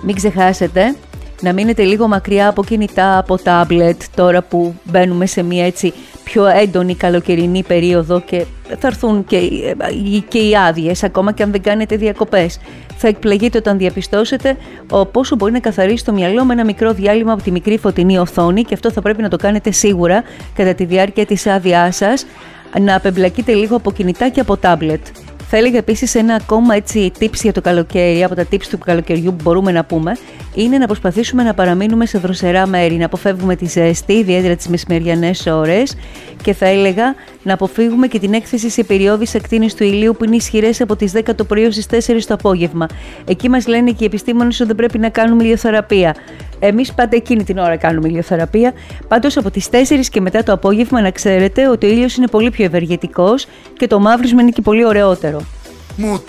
Μην ξεχάσετε να μείνετε λίγο μακριά από κινητά, από τάμπλετ, τώρα που μπαίνουμε σε μια έτσι πιο έντονη καλοκαιρινή περίοδο και θα έρθουν και οι άδειες, ακόμα και αν δεν κάνετε διακοπές. Θα εκπλαγείτε όταν διαπιστώσετε πόσο μπορεί να καθαρίσει το μυαλό με ένα μικρό διάλειμμα από τη μικρή φωτεινή οθόνη, και αυτό θα πρέπει να το κάνετε σίγουρα κατά τη διάρκεια της άδειάς σας, να απεμπλακείτε λίγο από κινητά και από τάμπλετ. Θα έλεγα επίσης ένα ακόμα έτσι tips για το καλοκαίρι, από τα tips του καλοκαιριού που μπορούμε να πούμε, είναι να προσπαθήσουμε να παραμείνουμε σε δροσερά μέρη, να αποφεύγουμε τη ζέστη, ιδιαίτερα τις μεσημεριανές ώρες, και θα έλεγα να αποφύγουμε και την έκθεση σε περιόδους ακτίνης του ηλίου που είναι ισχυρές από τις 10 το πρωί ως τις 4 το απόγευμα. Εκεί μας λένε και οι επιστήμονες ότι δεν πρέπει να κάνουμε ηλιοθεραπεία. Εμείς πάντα εκείνη την ώρα κάνουμε ηλιοθεραπεία. Πάντως από τις 4 και μετά το απόγευμα να ξέρετε ότι ο ήλιος είναι πολύ πιο ευεργετικός και το μαύρισμα είναι και πολύ ωραιότερο.